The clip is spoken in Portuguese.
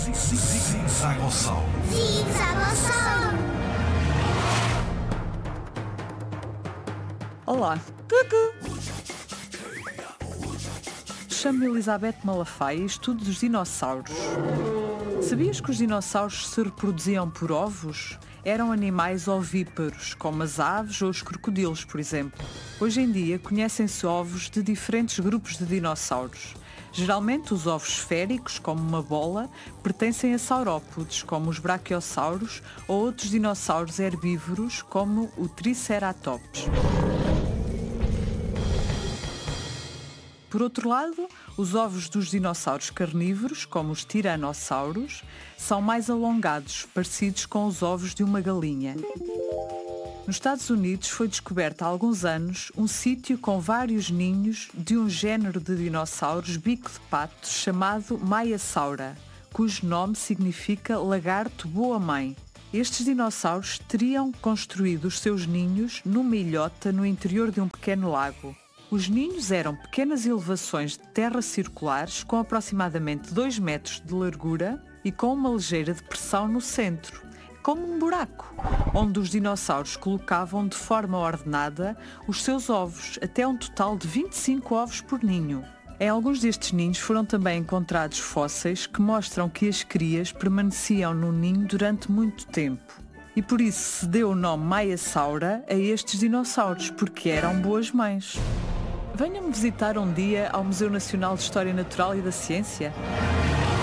Zigzagossauro. Olá. Cucu. Chamo-me Elizabeth Malafaia e estudo os dinossauros. Sabias que os dinossauros se reproduziam por ovos? Eram animais ovíparos, como as aves ou os crocodilos, por exemplo. Hoje em dia conhecem-se ovos de diferentes grupos de dinossauros. Geralmente os ovos esféricos, como uma bola, pertencem a saurópodes, como os braquiossauros, ou outros dinossauros herbívoros, como o Triceratops. Por outro lado, os ovos dos dinossauros carnívoros, como os tiranossauros, são mais alongados, parecidos com os ovos de uma galinha. Nos Estados Unidos foi descoberto há alguns anos um sítio com vários ninhos de um género de dinossauros bico de pato chamado Maiasaura, cujo nome significa lagarto boa-mãe. Estes dinossauros teriam construído os seus ninhos numa ilhota no interior de um pequeno lago. Os ninhos eram pequenas elevações de terra circulares com aproximadamente 2 metros de largura e com uma ligeira depressão no centro, como um buraco, onde os dinossauros colocavam de forma ordenada os seus ovos, até um total de 25 ovos por ninho. Em alguns destes ninhos foram também encontrados fósseis que mostram que as crias permaneciam no ninho durante muito tempo. E por isso se deu o nome Maiasaura a estes dinossauros, porque eram boas mães. Venham-me visitar um dia ao Museu Nacional de História Natural e da Ciência.